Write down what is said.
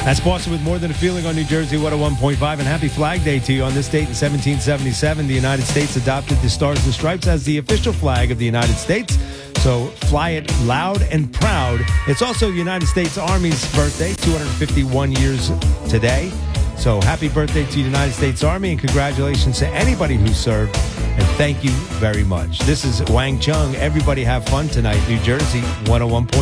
That's Boston with More Than a Feeling on New Jersey 101.5. And happy Flag Day to you. On this date in 1777, the United States adopted the Stars and Stripes as the official flag of the United States. So fly it loud and proud. It's also United States Army's birthday, 251 years today. So happy birthday to the United States Army, and congratulations to anybody who served. And thank you very much. This is Wang Chung. Everybody have fun tonight. New Jersey 101.5.